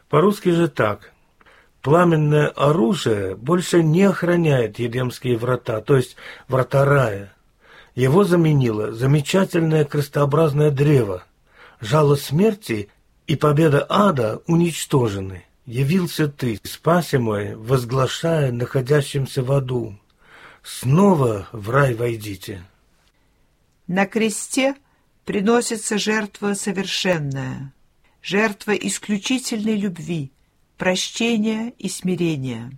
По-русски же так. Пламенное оружие больше не охраняет Едемские врата, то есть врата рая. Его заменило замечательное крестообразное древо. Жало смерти и победа ада уничтожены. Явился ты, спаси мой, возглашая находящимся в аду. Снова в рай войдите. На кресте приносится жертва совершенная, жертва исключительной любви, прощения и смирения.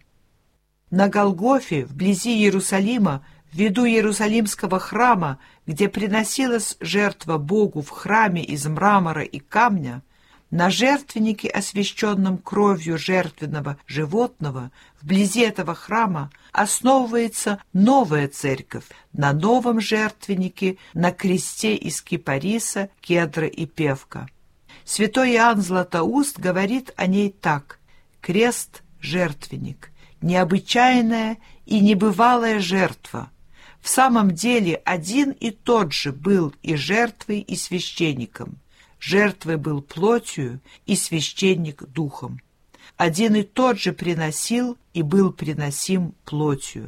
На Голгофе, вблизи Иерусалима, в виду Иерусалимского храма, где приносилась жертва Богу в храме из мрамора и камня, на жертвеннике, освященном кровью жертвенного животного, вблизи этого храма основывается новая церковь на новом жертвеннике, на кресте из кипариса, кедра и певка. Святой Иоанн Златоуст говорит о ней так: «Крест-жертвенник, необычайная и небывалая жертва. В самом деле один и тот же был и жертвой, и священником. Жертвой был плотью, и священник духом. Один и тот же приносил и был приносим плотью».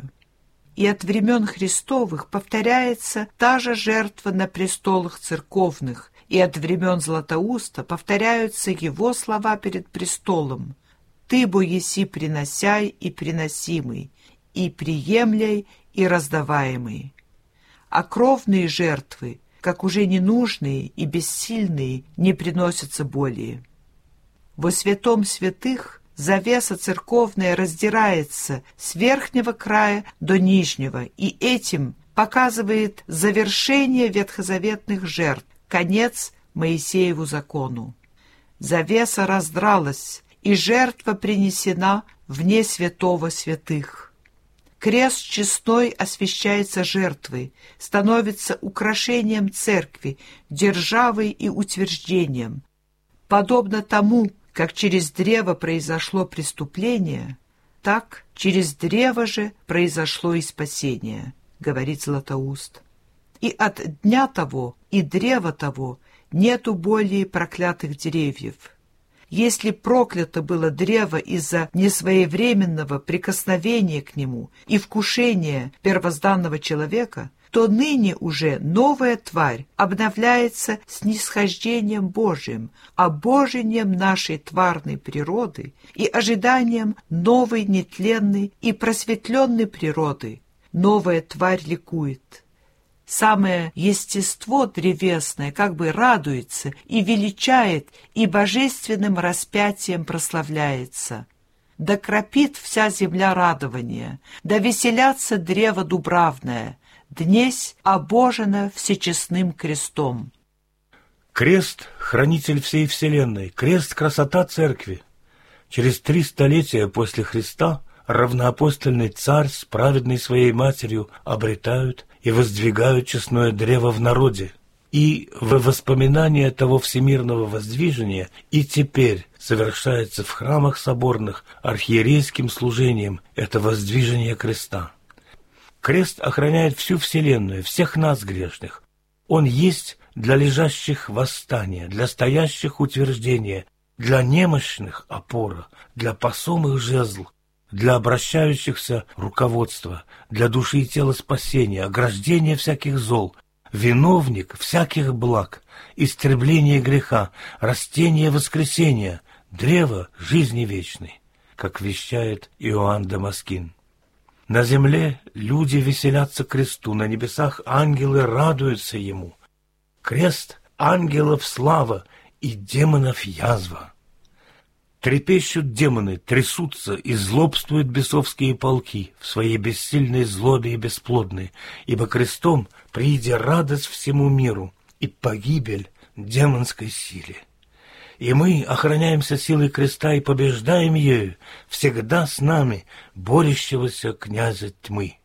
И от времен Христовых повторяется та же жертва на престолах церковных, и от времен Златоуста повторяются его слова перед престолом: «Ты бо еси приносяй и приносимый, и приемляй и раздаваемый». А кровные жертвы, как уже ненужные и бессильные, не приносятся более. Во святом святых завеса церковная раздирается с верхнего края до нижнего, и этим показывает завершение ветхозаветных жертв, конец Моисееву закону. Завеса раздралась, и жертва принесена вне святого святых. Крест честной освящается жертвой, становится украшением церкви, державой и утверждением. Подобно тому, как через древо произошло преступление, так через древо же произошло и спасение, говорит Златоуст. И от дня того и древа того нету более проклятых деревьев. Если проклято было древо из-за несвоевременного прикосновения к нему и вкушения первозданного человека, то ныне уже новая тварь обновляется снисхождением Божиим, обожением нашей тварной природы и ожиданием новой нетленной и просветленной природы. Новая тварь ликует. Самое естество древесное как бы радуется и величает, и божественным распятием прославляется. Да кропит вся земля радование, да веселятся древо дубравное, днесь обожено всечестным крестом. Крест — хранитель всей вселенной, крест — красота церкви. Через 3 столетия после Христа равноапостольный царь с праведной своей матерью обретают и воздвигают честное древо в народе. И в воспоминание того всемирного воздвижения и теперь совершается в храмах соборных архиерейским служением это воздвижение креста. Крест охраняет всю вселенную, всех нас грешных. Он есть для лежащих восстание, для стоящих утверждение, для немощных опора, для посомых жезл, для обращающихся руководства, для души и тела спасения, ограждения всяких зол, виновник всяких благ, истребление греха, растение воскресения, древо жизни вечной, как вещает Иоанн Дамаскин. На земле люди веселятся кресту, на небесах ангелы радуются ему. Крест — ангелов слава и демонов язва. Трепещут демоны, трясутся и злобствуют бесовские полки в своей бессильной злобе и бесплодной, ибо крестом прииде радость всему миру и погибель демонской силе. И мы охраняемся силой креста и побеждаем ею всегда с нами борющегося князя тьмы.